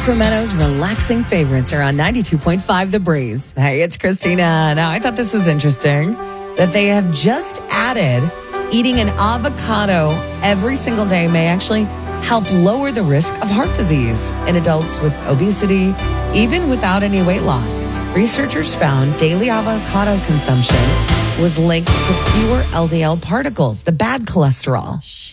Sacramento's relaxing favorites are on 92.5 The Breeze. Hey, it's Christina. Now, I thought this was interesting that they have just added eating an avocado every single day may actually help lower the risk of heart disease in adults with obesity, even without any weight loss. Researchers found daily avocado consumption was linked to fewer LDL particles, the bad cholesterol.